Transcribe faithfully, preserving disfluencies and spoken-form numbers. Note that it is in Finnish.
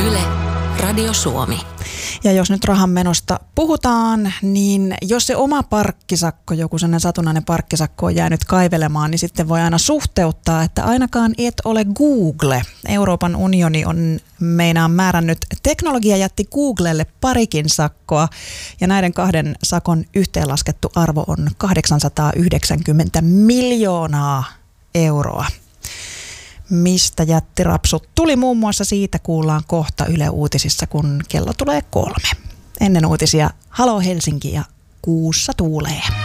Yle, Radio Suomi. Ja jos nyt rahan menosta puhutaan, niin jos se oma parkkisakko, joku sellainen satunnainen parkkisakko on jäänyt kaivelemaan, niin sitten voi aina suhteuttaa, että ainakaan et ole Google. Euroopan unioni on meinaan määrännyt teknologiajätti Googlelle parikin sakkoa, ja näiden kahden sakon yhteenlaskettu arvo on kahdeksansataayhdeksänkymmentä miljoonaa euroa. Mistä jättirapsut tuli, muun muassa siitä kuullaan kohta Yle Uutisissa, kun kello tulee kolme. Ennen uutisia Halo Helsinki ja kuussa tuulee.